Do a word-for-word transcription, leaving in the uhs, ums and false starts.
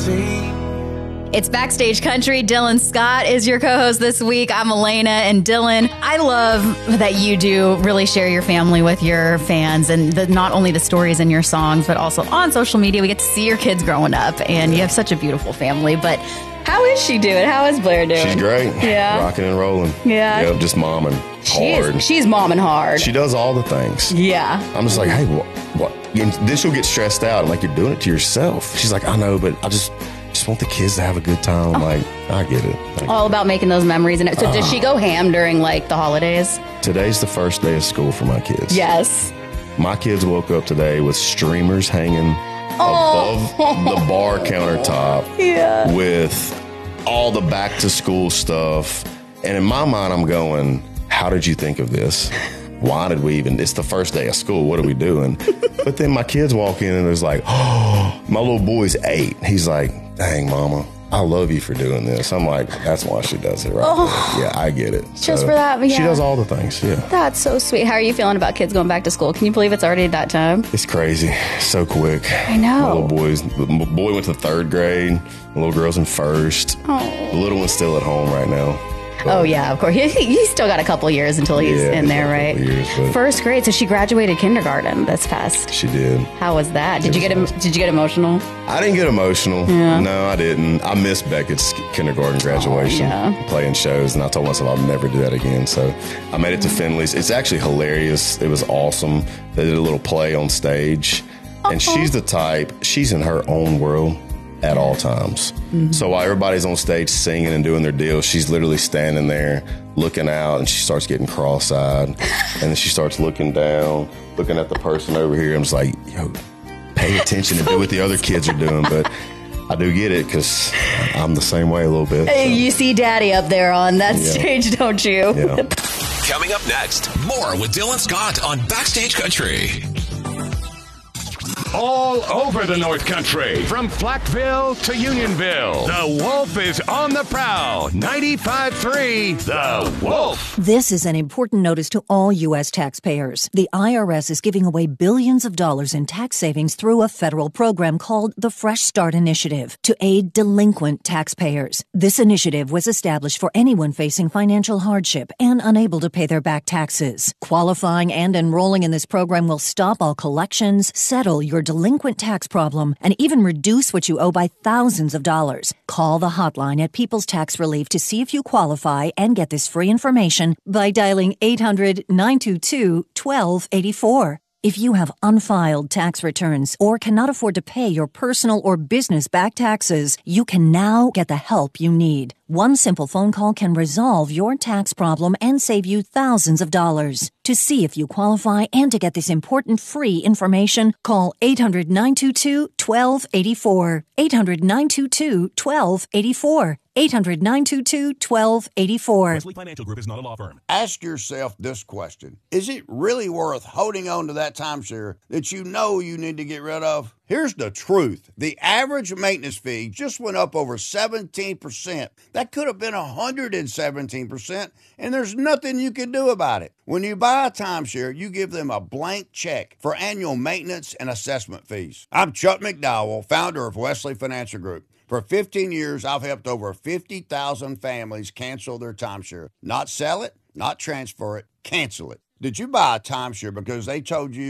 It's Backstage Country. Dylan Scott is your co-host this week. I'm Elena, and Dylan, I love that you do really share your family with your fans, and the, not only the stories in your songs, but also on social media. We get to see your kids growing up, and you have such a beautiful family. But how is she doing? How is Blair doing? She's great. Yeah. Rocking and rolling. Yeah. Yep, just momming She hard. is, she's momming hard. She does all the things. Yeah. I'm just like, hey, what? what? And then she'll get stressed out. I'm like, you're doing it to yourself. She's like, I know, but I just... just want the kids to have a good time. I'm like, I get it. I get All it. about making those memories. And so does she go ham during like the holidays? Today's the first day of school for my kids. Yes. My kids woke up today with streamers hanging Oh. above the bar countertop Yeah. with all the back to school stuff. And in my mind, I'm going, how did you think of this? Why did we even, it's the first day of school. What are we doing? But then my kids walk in and it's like, oh, my little boy's eight. He's like, dang, mama, I love you for doing this. I'm like, that's why she does it, right? Oh. Yeah, I get it. Just for that, yeah. She does all the things, yeah. That's so sweet. How are you feeling about kids going back to school? Can you believe it's already that time? It's crazy. So quick. I know. My little boy's, my boy went to third grade. My little girl's in first. Oh. The little one's still at home right now. But Oh, yeah, of course. He, he's still got a couple years until he's Yeah, in he's there, got a right? couple years, but- First grade, so she graduated kindergarten this fest. She did. How was that? Did It you get was em- Did you get emotional? I didn't get emotional. Yeah. No, I didn't. I missed Beckett's kindergarten graduation, Oh, yeah. playing shows, and I told myself I'll never do that again. So I made it to Finley's. It's actually hilarious. It was awesome. They did a little play on stage, and she's the type, she's in her own world at all times. Mm-hmm. So while everybody's on stage singing and doing their deal, she's literally standing there looking out, and she starts getting cross-eyed, and then she starts looking down, looking at the person over here. I'm just like, yo, pay attention and do what the other kids are doing. But I do get it because I'm the same way a little bit. Hey, so. you see Daddy up there on that Yeah. stage, don't you? Yeah. Coming up next, more with Dylan Scott on Backstage Country. All over the North Country, from Flackville to Unionville, the Wolf is on the prowl. ninety-five point three, The Wolf. This is an important notice to all U S taxpayers. The I R S is giving away billions of dollars in tax savings through a federal program called the Fresh Start Initiative to aid delinquent taxpayers. This initiative was established for anyone facing financial hardship and unable to pay their back taxes. Qualifying and enrolling in this program will stop all collections, settle your delinquent tax problem, and even reduce what you owe by thousands of dollars. Call the hotline at People's Tax Relief to see if you qualify and get this free information by dialing eight hundred, nine two two, one two eight four. If you have unfiled tax returns or cannot afford to pay your personal or business back taxes, you can now get the help you need. One simple phone call can resolve your tax problem and save you thousands of dollars. To see if you qualify and to get this important free information, call eight hundred, nine two two, one two eight four. eight hundred, nine two two, one two eight four. eight hundred, nine two two, one two eight four. Wesley Financial Group is not a law firm. Ask yourself this question. Is it really worth holding on to that timeshare that you know you need to get rid of? Here's the truth. The average maintenance fee just went up over seventeen percent. That could have been one hundred seventeen percent, and there's nothing you can do about it. When you buy a timeshare, you give them a blank check for annual maintenance and assessment fees. I'm Chuck McDowell, founder of Wesley Financial Group. For fifteen years, I've helped over fifty thousand families cancel their timeshare. Not sell it, not transfer it, cancel it. Did you buy a timeshare because they told you